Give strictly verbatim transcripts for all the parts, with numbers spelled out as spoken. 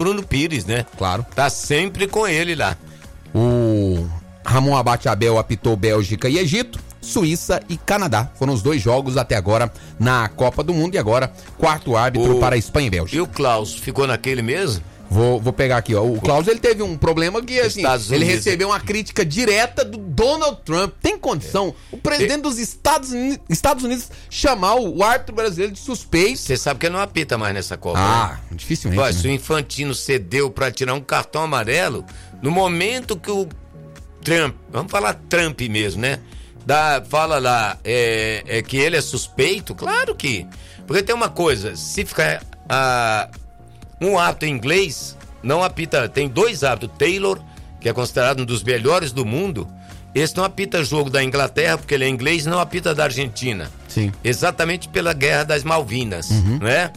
Bruno Pires, né? Claro. Tá sempre com ele lá. O Ramon Abate Abel apitou Bélgica e Egito, Suíça e Canadá. Foram os dois jogos até agora na Copa do Mundo e agora quarto árbitro O... para Espanha e Bélgica. E o Klaus ficou naquele mesmo? Vou, vou pegar aqui, ó. O Klaus, ele teve um problema que, assim, ele recebeu uma crítica direta do Donald Trump. Tem condição é. o presidente é. dos Estados Unidos, Estados Unidos chamar o árbitro brasileiro de suspeito? Você sabe que ele não apita mais nessa Copa. Ah, né? dificilmente. Vai, né? Se o Infantino cedeu pra tirar um cartão amarelo, no momento que o Trump, vamos falar Trump mesmo, né? Dá, fala lá, é, é que ele é suspeito, claro que. Porque tem uma coisa, se ficar... a Um árbitro inglês não apita, tem dois árbitros, Taylor, que é considerado um dos melhores do mundo, esse não apita jogo da Inglaterra, porque ele é inglês, não apita da Argentina. Sim. Exatamente pela Guerra das Malvinas, uhum. né?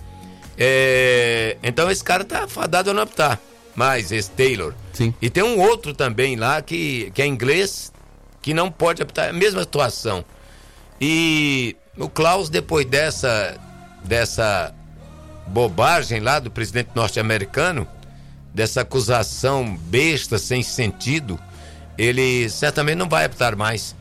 É, então esse cara tá fadado a não apitar, mas esse Taylor. Sim. E tem um outro também lá, que, que é inglês, que não pode apitar, é a mesma situação. E o Klaus, depois dessa... dessa bobagem lá do presidente norte-americano, dessa acusação besta, sem sentido, ele certamente não vai apitar mais.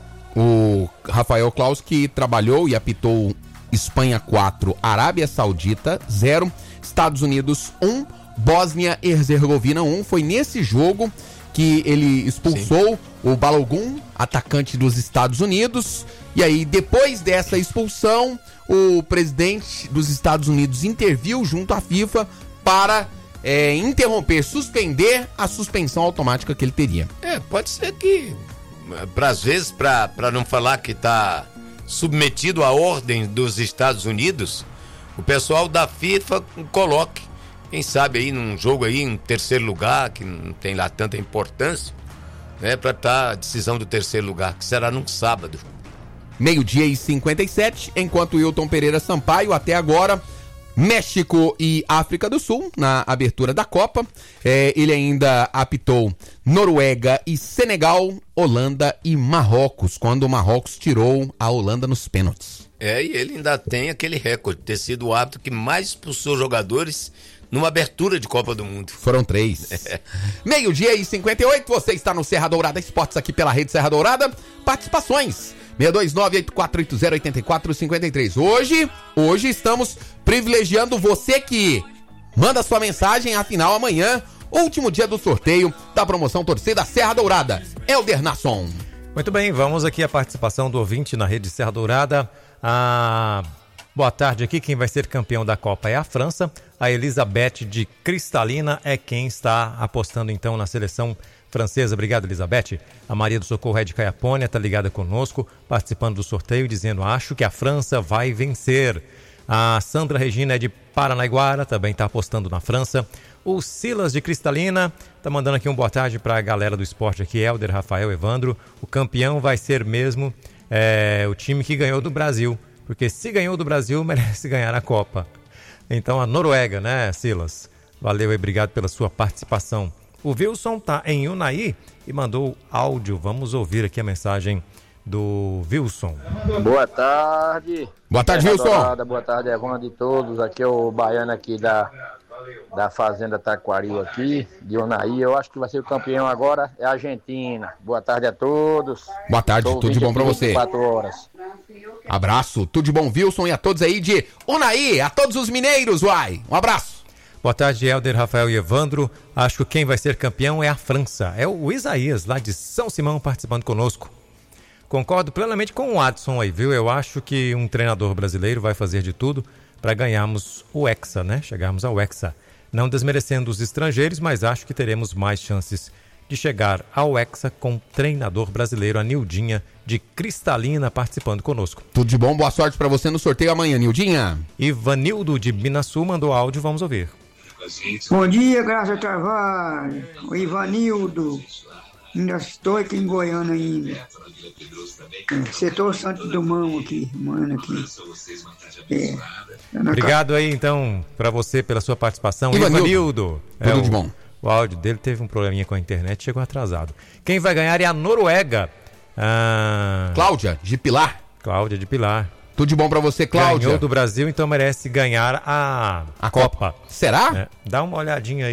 O Rafael Klaus, que trabalhou e apitou Espanha quatro, Arábia Saudita zero, Estados Unidos um, Bósnia e Herzegovina um, foi nesse jogo que ele expulsou Sim. o Balogun, atacante dos Estados Unidos, e aí depois dessa expulsão o presidente dos Estados Unidos interviu junto à FIFA para é, interromper, suspender a suspensão automática que ele teria. É, pode ser que, pra, às vezes, para não falar que está submetido à ordem dos Estados Unidos, o pessoal da FIFA coloque, quem sabe aí num jogo aí em terceiro lugar, que não tem lá tanta importância, né, para estar a decisão do terceiro lugar, que será num sábado. Meio-dia e cinquenta e sete, enquanto Wilton Pereira Sampaio, até agora, México e África do Sul, na abertura da Copa. É, ele ainda apitou Noruega e Senegal, Holanda e Marrocos, quando o Marrocos tirou a Holanda nos pênaltis. É, e ele ainda tem aquele recorde de ter sido o árbitro que mais expulsou jogadores numa abertura de Copa do Mundo. Foram três. É. Meio-dia e cinquenta e oito, você está no Serra Dourada Esportes, aqui pela Rede Serra Dourada. Participações seis dois nove, oito quatro oito zero, oito quatro cinco três. Hoje, hoje estamos privilegiando você que manda sua mensagem, afinal amanhã, último dia do sorteio da promoção Torcida Serra Dourada. Helder Nasson. Muito bem, vamos aqui a participação do ouvinte na Rede Serra Dourada. Ah, boa tarde aqui, quem vai ser campeão da Copa é a França. A Elizabeth de Cristalina é quem está apostando então na seleção francesa. Obrigado, Elizabeth. A Maria do Socorro é de Caiapônia, está ligada conosco, participando do sorteio, dizendo: acho que a França vai vencer. A Sandra Regina é de Paranaiguara, também está apostando na França. O Silas de Cristalina está mandando aqui um boa tarde para a galera do esporte aqui, Helder, Rafael, Evandro. O campeão vai ser mesmo é, o time que ganhou do Brasil, porque se ganhou do Brasil, merece ganhar a Copa. Então a Noruega, né, Silas? Valeu e obrigado pela sua participação. O Wilson tá em Unai e mandou áudio. Vamos ouvir aqui a mensagem do Wilson. Boa tarde. Boa tarde, Wilson. Dourada, boa tarde, Evandro de todos. Aqui é o baiano aqui da, da Fazenda Taquaril aqui, de Unai. Eu acho que vai ser o campeão agora, é a Argentina. Boa tarde a todos. Boa tarde, tudo de bom pra você. quatro horas. Abraço, tudo de bom, Wilson, e a todos aí de Unai, a todos os mineiros, uai. Um abraço. Boa tarde, Helder, Rafael e Evandro. Acho que quem vai ser campeão é a França. É o Isaías, lá de São Simão, participando conosco. Concordo plenamente com o Adson aí, viu? Eu acho que um treinador brasileiro vai fazer de tudo para ganharmos o Hexa, né? Chegarmos ao Hexa. Não desmerecendo os estrangeiros, mas acho que teremos mais chances de chegar ao Hexa com treinador brasileiro, a Nildinha de Cristalina, participando conosco. Tudo de bom, boa sorte para você no sorteio amanhã, Nildinha. Ivanildo de Binaçu mandou áudio, vamos ouvir. Bom dia, Graça Carvalho, o Ivanildo, ainda estou aqui em Goiânia ainda, setor Santo Dumão aqui, mano aqui. É. Obrigado aí então para você pela sua participação, Ivanildo. Ivanildo. Tudo é, de o, bom. O áudio dele teve um probleminha com a internet, chegou atrasado. Quem vai ganhar é a Noruega. Ah, Cláudia de Pilar. Cláudia de Pilar. Tudo de bom pra você, Cláudia. Ganhou do Brasil, então merece ganhar a, a Copa. Copa. Será? É, dá uma olhadinha aí.